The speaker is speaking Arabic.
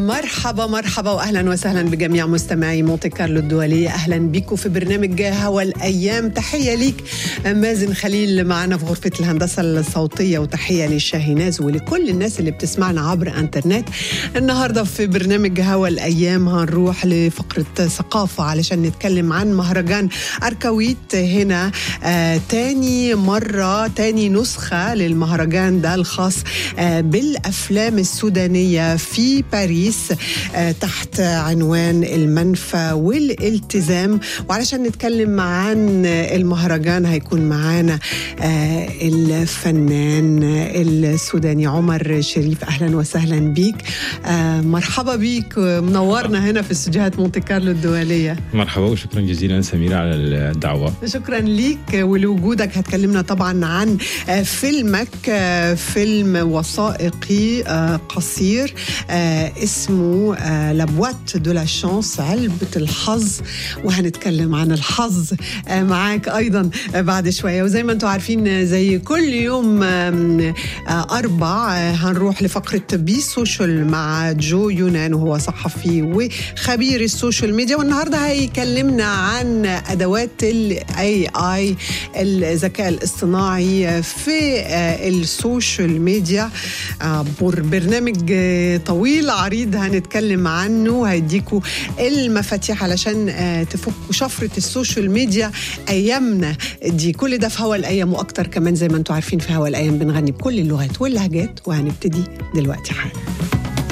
مرحبا مرحبا واهلا وسهلا بجميع مستمعي مونتي كارلو الدولية. اهلا بكم في برنامج هوا الايام. تحية ليك مازن خليل معنا في غرفة الهندسة الصوتية، وتحية للشاهيناز ولكل الناس اللي بتسمعنا عبر انترنت. النهاردة في برنامج هوا الايام هنروح لفقرة ثقافة علشان نتكلم عن مهرجان أركويت. هنا تاني مرة، تاني نسخة للمهرجان ده الخاص بالأفلام السودانية في باريس تحت عنوان المنفى والالتزام. وعلشان نتكلم عن المهرجان هيكون معانا الفنان السوداني عمر شريف. أهلا وسهلا بيك، مرحبا بيك، منورنا هنا في استوديوهات مونتي كارلو الدولية. مرحبا وشكرا جزيلا سميرة على الدعوة. شكرا ليك ولوجودك. هتكلمنا طبعا عن فيلمك، فيلم وثائقي قصير اسمه لابوات دو لا شانس، علبة الحظ، وهنتكلم عن الحظ معاك أيضا بعد شوية. وزي ما انتم عارفين زي كل يوم أربع هنروح لفقرة بي سوشيال مع جو يونان، وهو صحفي وخبير السوشيال ميديا، والنهاردة هيكلمنا عن أدوات AI الذكاء الاصطناعي في السوشيال ميديا. برنامج طويل عريض هنتكلم عنه، وهيديكوا المفاتيح علشان تفكوا شفرة السوشيال ميديا أيامنا دي. كل ده في هوا الأيام وأكتر كمان. زي ما انتم عارفين في هوا الأيام بنغني بكل اللغات واللهجات، وهنبتدي دلوقتي حالا.